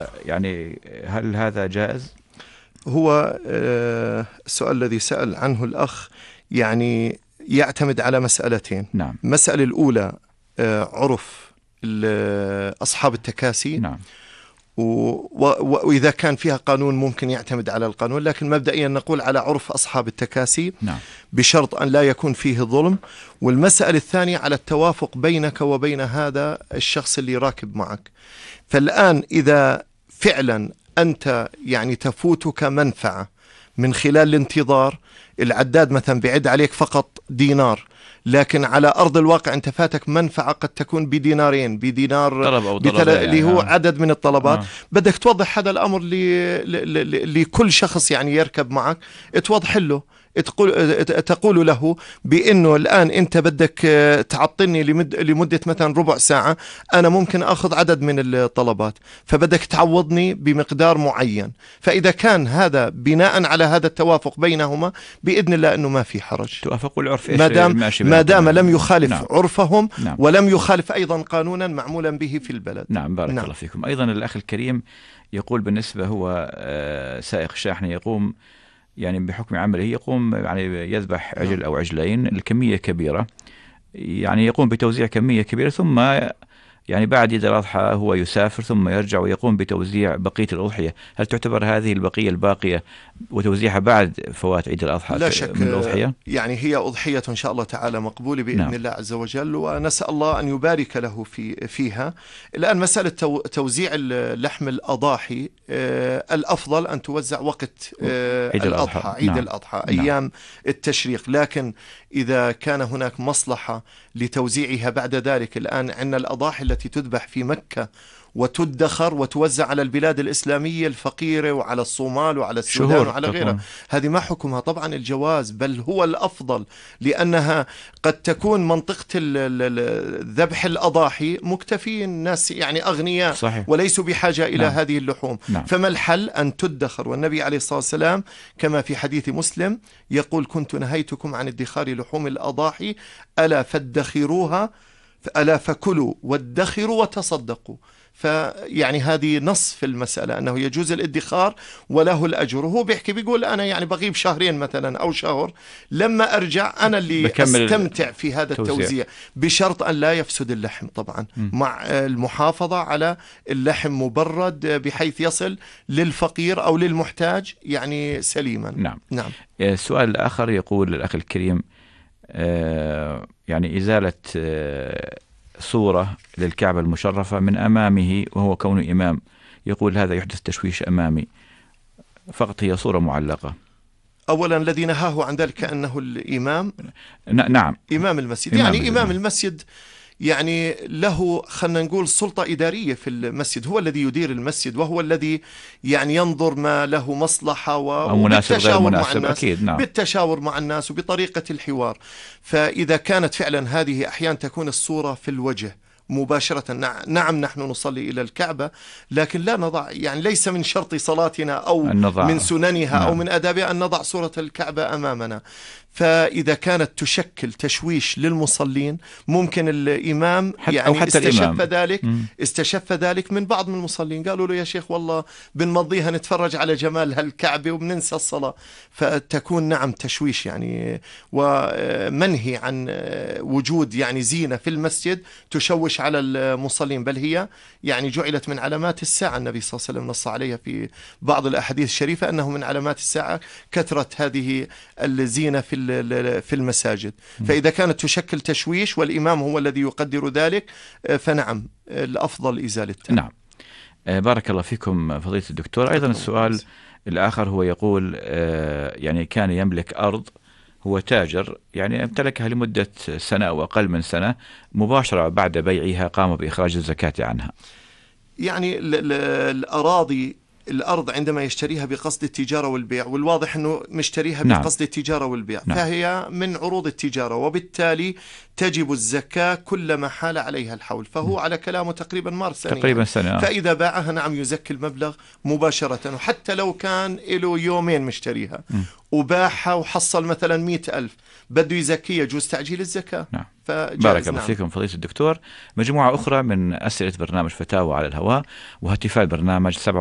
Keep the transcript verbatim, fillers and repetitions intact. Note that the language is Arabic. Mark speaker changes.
Speaker 1: يعني هل هذا جائز؟
Speaker 2: هو السؤال الذي سأل عنه الأخ يعني يعتمد على مسألتين.
Speaker 1: نعم.
Speaker 2: المسألة الأولى عرف أصحاب التكاسي.
Speaker 1: نعم.
Speaker 2: وإذا كان فيها قانون ممكن يعتمد على القانون، لكن مبدئيا نقول على عرف أصحاب التكاسي.
Speaker 1: نعم.
Speaker 2: بشرط أن لا يكون فيه ظلم. والمسألة الثانية على التوافق بينك وبين هذا الشخص اللي راكب معك. فالآن إذا فعلا أنت يعني تفوتك منفعة من خلال الانتظار، العداد مثلا بعد عليك فقط دينار، لكن على أرض الواقع أنت فاتك منفعة قد تكون بدينارين، بدينار
Speaker 1: طلب أو
Speaker 2: بتل...
Speaker 1: يعني
Speaker 2: اللي هو
Speaker 1: آه.
Speaker 2: عدد من الطلبات. آه. بدك توضح هذا الأمر ل... ل... ل... لكل شخص يعني يركب معك، توضح له، تقول تقول له بأنه الآن أنت بدك تعطلني لمد لمدة مثلا ربع ساعة، أنا ممكن أخذ عدد من الطلبات، فبدك تعوضني بمقدار معين. فإذا كان هذا بناء على هذا التوافق بينهما بإذن الله أنه ما في حرج.
Speaker 1: توافقوا العرف
Speaker 2: ما دام ما دام لم يخالف
Speaker 1: نعم.
Speaker 2: عرفهم.
Speaker 1: نعم.
Speaker 2: ولم يخالف أيضا قانونا معمولا به في البلد.
Speaker 1: نعم. بارك
Speaker 2: نعم.
Speaker 1: الله فيكم. أيضا الأخ الكريم يقول بالنسبة هو سائق شاحنة، يقوم يعني بحكم عمله يقوم يعني يذبح عجل أو عجلين، الكمية كبيرة، يعني يقوم بتوزيع كمية كبيرة، ثم يعني بعد عيد الأضحى هو يسافر ثم يرجع ويقوم بتوزيع بقية الأضحية. هل تعتبر هذه البقية الباقية وتوزيعها بعد فوات عيد الأضحى
Speaker 2: لا شك
Speaker 1: من الأضحية؟
Speaker 2: يعني هي أضحية إن شاء الله تعالى مقبولة بإذن نعم. الله عز وجل، ونسأل الله أن يبارك له في فيها. الآن مسألة توزيع لحم الأضاحي، آه الأفضل أن توزع وقت آه
Speaker 1: عيد
Speaker 2: الأضحى،
Speaker 1: الأضحى.
Speaker 2: عيد
Speaker 1: نعم.
Speaker 2: الأضحى أيام نعم. التشريق. لكن إذا كان هناك مصلحة لتوزيعها بعد ذلك، الآن عندنا الأضاحي التي تذبح في مكة وتدخر وتوزع على البلاد الإسلامية الفقيرة وعلى الصومال وعلى السودان وعلى غيرها، هذه ما حكمها طبعا الجواز، بل هو الأفضل، لأنها قد تكون منطقة ذبح الأضاحي مكتفين الناس يعني أغنياء صحيح. وليسوا بحاجة إلى نعم. هذه اللحوم نعم. فما الحل؟ أن تدخر. والنبي عليه الصلاة والسلام كما في حديث مسلم يقول: كنت نهيتكم عن ادخار لحوم الأضاحي ألا فادخروها، ألا فكلوا وادخروا وتصدقوا. فيعني هذه نص في المسألة أنه يجوز الادخار وله الأجر. وهو بيحكي بيقول أنا يعني بغيب شهرين مثلا أو شهر، لما أرجع أنا اللي أستمتع في هذا التوزيع، بشرط أن لا يفسد اللحم طبعا م. مع المحافظة على اللحم مبرد بحيث يصل للفقير أو للمحتاج يعني سليما.
Speaker 1: نعم.
Speaker 2: نعم.
Speaker 1: السؤال الآخر يقول الأخ الكريم آه يعني إزالة آه صورة للكعبة المشرفة من أمامه وهو كونه إمام، يقول هذا يحدث تشويش أمامي، فقط هي صورة معلقة.
Speaker 2: أولا الذي نهاه عن ذلك أنه الإمام
Speaker 1: نعم
Speaker 2: إمام المسجد، إمام يعني إمام المسجد يعني له خلنا نقول سلطة إدارية في المسجد، هو الذي يدير المسجد وهو الذي يعني ينظر ما له مصلحة
Speaker 1: وبالتشاور مع الناس أكيد نعم.
Speaker 2: بالتشاور مع الناس وبطريقة الحوار. فإذا كانت فعلا هذه أحيانا تكون الصورة في الوجه مباشرة، نعم نحن نصلي إلى الكعبة، لكن لا نضع يعني ليس من شرط صلاتنا أو من سننها نعم. أو من آدابها أن نضع صورة الكعبة أمامنا. فإذا كانت تشكل تشويش للمصلين ممكن الإمام يعني أو حتى استشف الإمام. ذلك م. استشف ذلك من بعض من المصلين، قالوا له يا شيخ والله بنمضيها نتفرج على جمال هالكعبة وبننسى الصلاة، فتكون نعم تشويش يعني، ومنهي عن وجود يعني زينة في المسجد تشوش على المصلين، بل هي يعني جعلت من علامات الساعة. النبي صلى الله عليه وسلم نص عليها في بعض الأحاديث الشريفة أنه من علامات الساعة كثرة هذه الزينة في في المساجد. فإذا كانت تشكل تشويش والإمام هو الذي يقدر ذلك فنعم الأفضل إزالتها.
Speaker 1: نعم. بارك الله فيكم فضيلة الدكتور. أيضا السؤال الآخر هو يقول يعني كان يملك أرض، هو تاجر يعني امتلكها لمدة سنة أو أقل من سنة، مباشرة بعد بيعها قام بإخراج الزكاة عنها.
Speaker 2: يعني الأراضي الأرض عندما يشتريها بقصد التجارة والبيع، والواضح أنه مشتريها
Speaker 1: نعم.
Speaker 2: بقصد التجارة والبيع،
Speaker 1: نعم.
Speaker 2: فهي من عروض التجارة، وبالتالي تجب الزكاة كلما حال عليها الحول، فهو على كلامه تقريبا مار سنة
Speaker 1: تقريبا سنة.
Speaker 2: فإذا باعها نعم يزكي المبلغ مباشرة، وحتى لو كان له يومين مشتريها
Speaker 1: م.
Speaker 2: وباعها وحصل مثلا مئة ألف بده يزكي، يجوز تعجيل الزكاة.
Speaker 1: نعم.
Speaker 2: فجائز.
Speaker 1: بارك الله
Speaker 2: نعم.
Speaker 1: فيكم فضيلة الدكتور. مجموعة أخرى من أسئلة برنامج فتاوى على الهواء وهاتفات برنامج سبعة